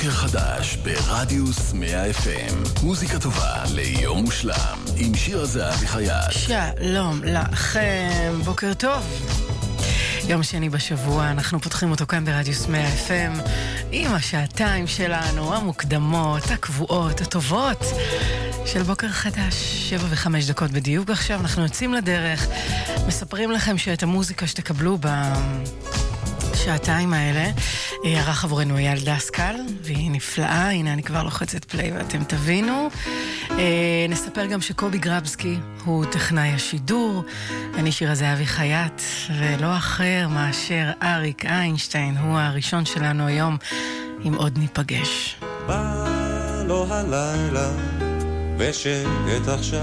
בוקר חדש ברדיוס 100 FM. מוזיקה טובה ליום מושלם עם שיר הזהבי חייט. שלום לכם, בוקר טוב. יום שני בשבוע, אנחנו פותחים אותו כאן ברדיוס 100 FM עם השעתיים שלנו, המוקדמות, הקבועות, הטובות של בוקר חדש, 7:05 בדיוק. עכשיו אנחנו יוצאים לדרך, מספרים לכם שאת המוזיקה שתקבלו בשעתיים האלה ערך עבורנו אייל דסקל, והיא נפלאה. הנה אני כבר לוחצת פליי ואתם תבינו. נספר גם שקובי גרבסקי הוא טכנאי השידור, אני שיר הזהבי חייט, ולא אחר מאשר אריק איינשטיין הוא הראשון שלנו היום עם עוד ניפגש. בא לו הלילה ושקט עכשיו,